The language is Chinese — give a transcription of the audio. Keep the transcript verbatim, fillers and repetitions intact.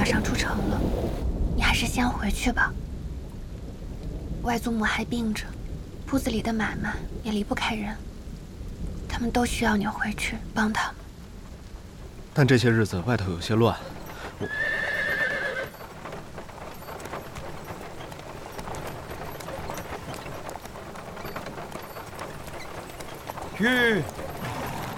上出城了，你还是先回去吧。外祖母还病着，铺子里的买卖也离不开人，他们都需要你回去帮他们。 但这些日子外头有些乱，我…… 玉，